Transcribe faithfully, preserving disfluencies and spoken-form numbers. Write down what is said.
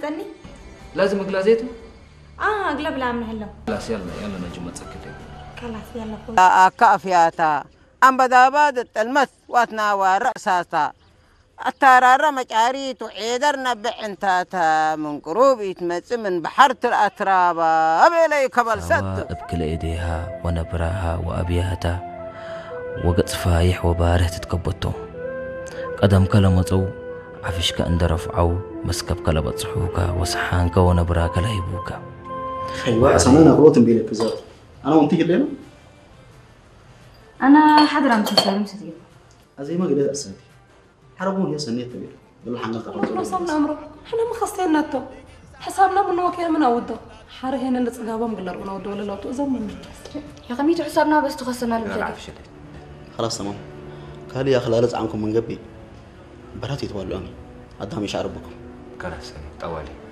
تمتني لازم اقلازيته اه اقلب لا من هلا خلاص يلا يلا نجم تسكتي خلاص يلا كل كافياتا أم بداباد المث واتناوى رأساتا الترارة مجاري تعيدر نبع انتاتا من قروب يتمس من بحرة الأترابة أبي لي كبل سد أبكل إيديها ونبراها وأبياتها وقت فايح وباره تتكبتو قدم كلمتو عفشك أند رفعو مسكب كلبت صحوكا وسحانك ونبراك لهيبوكا أيوة سمعنا قروت بيلك كذا أنا وانتي لنا انا حاضره مسلسل مسجل زي ما قلت أساتي حربون يا سنية تبير بالله حنا احنا وصلنا امره احنا ما خصينا تو حسابنا من وكيل من اودو حار هنا اللي صقابهم قلر من اودو ولا تو زمن يا قميت حسابنا بس تخصنا لا المسجل عفش خلاص تمام قال يا خلالز عنكم من قبل براتي تولوني قدامي شعر بكم خلاص طوالي